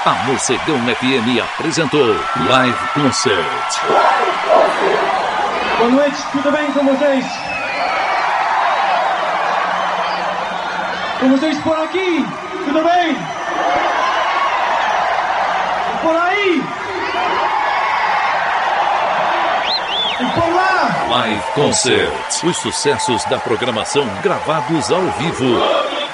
A Morcegão FM apresentou Live Concert. Boa noite, tudo bem com vocês? Com vocês por aqui, tudo bem? E por aí? E por lá? Live Concert. Os sucessos da programação gravados ao vivo.